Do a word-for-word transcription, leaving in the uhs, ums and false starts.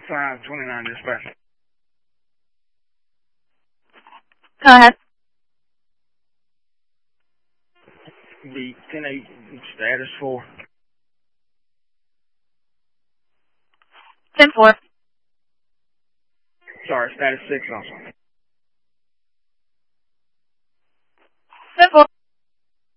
five twenty-nine dispatch. Go ahead. The ten eight status four. ten four. Sorry, status six also.